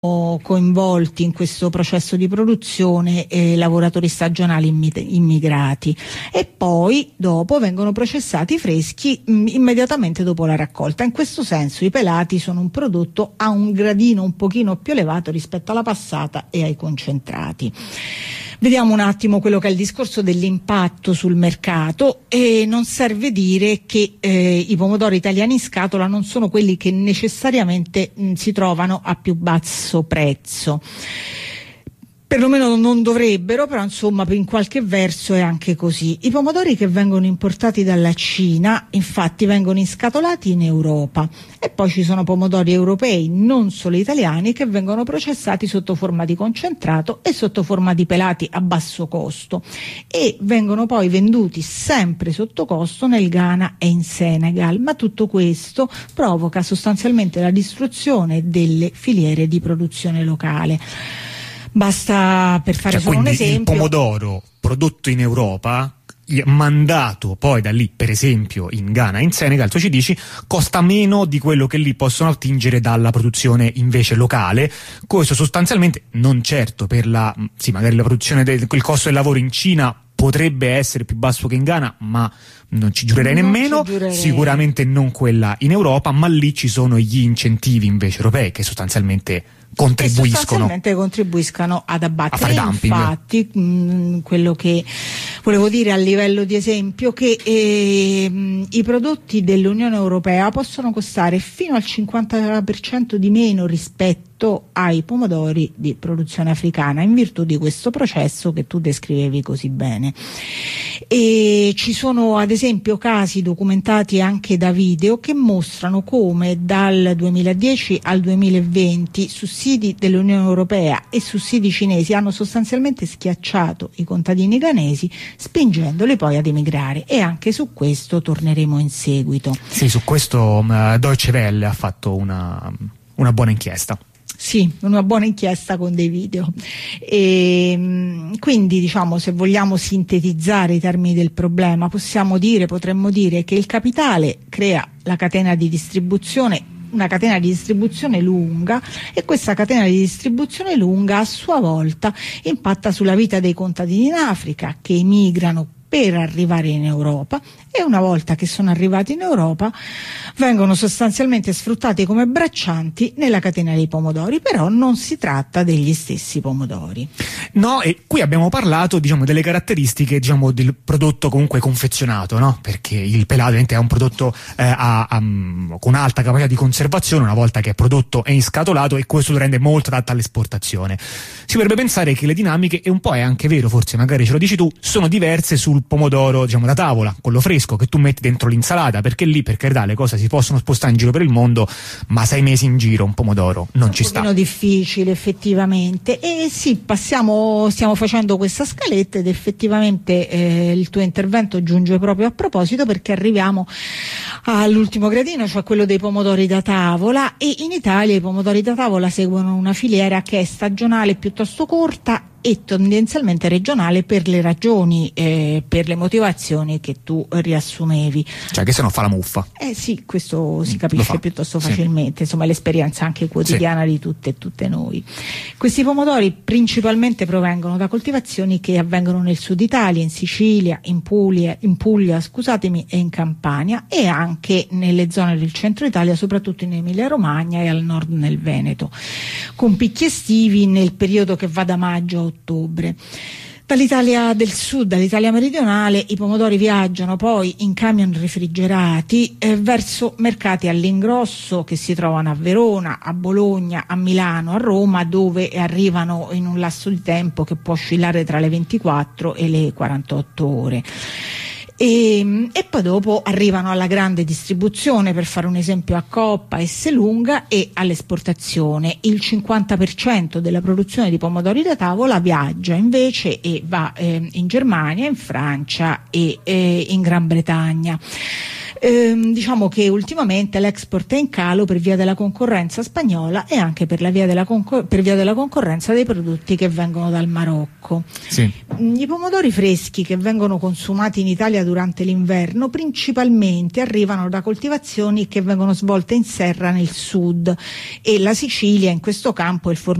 coinvolti in questo processo di produzione lavoratori stagionali immigrati, e poi dopo vengono processati freschi immediatamente dopo la raccolta. In questo senso i pelati sono un prodotto a un gradino un pochino più elevato rispetto alla passata e ai concentrati. Vediamo un attimo quello che è il discorso dell'impatto sul mercato, e non serve dire che i pomodori italiani in scatola non sono quelli che necessariamente si trovano a più basso prezzo. Perlomeno non dovrebbero, però insomma in qualche verso è anche così. I pomodori che vengono importati dalla Cina infatti vengono inscatolati in Europa, e poi ci sono pomodori europei, non solo italiani, che vengono processati sotto forma di concentrato e sotto forma di pelati a basso costo, e vengono poi venduti sempre sotto costo nel Ghana e in Senegal. Ma tutto questo provoca sostanzialmente la distruzione delle filiere di produzione locale. Basta, per fare solo un esempio, il pomodoro prodotto in Europa, mandato poi da lì per esempio in Ghana e in Senegal, tu ci dici, costa meno di quello che lì possono attingere dalla produzione invece locale. Questo sostanzialmente, non certo per magari la produzione il costo del lavoro in Cina potrebbe essere più basso che in Ghana, ma non ci giurerei nemmeno, sicuramente non quella in Europa, ma lì ci sono gli incentivi invece europei che sostanzialmente contribuiscano ad abbattere. Infatti quello che volevo dire a livello di esempio, che i prodotti dell'Unione Europea possono costare fino al 50% di meno rispetto ai pomodori di produzione africana, in virtù di questo processo che tu descrivevi così bene. E ci sono ad esempio casi documentati anche da video che mostrano come dal 2010 al 2020 sussidi dell'Unione Europea e sussidi cinesi hanno sostanzialmente schiacciato i contadini ghanesi, spingendoli poi ad emigrare, e anche su questo torneremo in seguito. Sì, su questo Deutsche Welle ha fatto una buona inchiesta. Sì, una buona inchiesta con dei video. Quindi diciamo, se vogliamo sintetizzare i termini del problema, potremmo dire che il capitale crea la catena di distribuzione, una catena di distribuzione lunga, e questa catena di distribuzione lunga a sua volta impatta sulla vita dei contadini in Africa, che emigrano per arrivare in Europa, e una volta che sono arrivati in Europa vengono sostanzialmente sfruttati come braccianti nella catena dei pomodori, però non si tratta degli stessi pomodori. No, e qui abbiamo parlato delle caratteristiche del prodotto comunque confezionato, no? Perché il pelato è un prodotto con alta capacità di conservazione una volta che è prodotto e inscatolato, e questo lo rende molto adatto all'esportazione. Si potrebbe pensare che le dinamiche, e un po' è anche vero, forse magari ce lo dici tu, sono diverse sul pomodoro da tavola, quello fresco che tu metti dentro l'insalata, perché lì, per carità, le cose si possono spostare in giro per il mondo, ma 6 mesi in giro un pomodoro non ci sta. È un pochino difficile effettivamente, e sì, stiamo facendo questa scaletta, ed effettivamente il tuo intervento giunge proprio a proposito, perché arriviamo all'ultimo gradino, cioè quello dei pomodori da tavola, e in Italia i pomodori da tavola seguono una filiera che è stagionale piuttosto corta e tendenzialmente regionale, per le ragioni, per le motivazioni che tu riassumevi. Cioè che se no fa la muffa. Sì, questo si capisce piuttosto facilmente, insomma l'esperienza anche quotidiana di tutte noi. Questi pomodori principalmente provengono da coltivazioni che avvengono nel sud Italia, in Sicilia, in Puglia, e in Campania, e anche nelle zone del centro Italia, soprattutto in Emilia Romagna e al nord nel Veneto, con picchi estivi nel periodo che va da maggio a ottobre. Dall'Italia del sud, dall'Italia meridionale, i pomodori viaggiano poi in camion refrigerati verso mercati all'ingrosso che si trovano a Verona, a Bologna, a Milano, a Roma, dove arrivano in un lasso di tempo che può oscillare tra le 24 e le 48 ore. E poi dopo arrivano alla grande distribuzione, per fare un esempio a Coop, Esselunga, e all'esportazione. Il 50% della produzione di pomodori da tavola viaggia invece e va in Germania, in Francia e in Gran Bretagna. Diciamo che ultimamente l'export è in calo per via della concorrenza spagnola e anche per via della concorrenza dei prodotti che vengono dal Marocco. Sì. I pomodori freschi che vengono consumati in Italia durante l'inverno principalmente arrivano da coltivazioni che vengono svolte in serra nel sud, e la Sicilia in questo campo è il